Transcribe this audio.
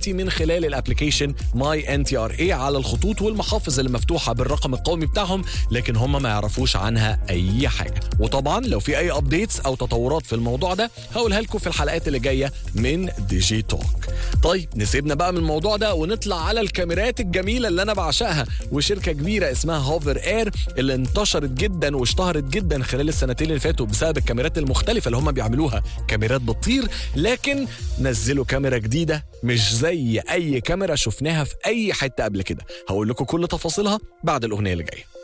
دلوقتي من خلال الابليكيشن ماي NTRA على الخطوط والمحافظ اللي مفتوحة بالرقم القومي بتاعهم، لكن هم ما يعرفوش عنها أي حاجة. وطبعا لو في أي أبديتس أو تطورات في الموضوع ده هقولها لكم في الحلقات اللي جاية من دي جي توك. طيب نسيبنا بقى من الموضوع ده ونطلع على الكاميرات الجميلة اللي أنا بعشقها، وشركة كبيرة اسمها هوفر اير اللي انتشرت جدا واشتهرت جدا خلال السنتين اللي فاتوا بسبب الكاميرات المختلفة اللي هم بيعملوها، كاميرات بتطير، لكن نزلوا كاميرا جديدة مش زي أي كاميرا شفناها في أي حتة قبل كده. هقول لكم كل تفاصيلها بعد الأغنية اللي جاية.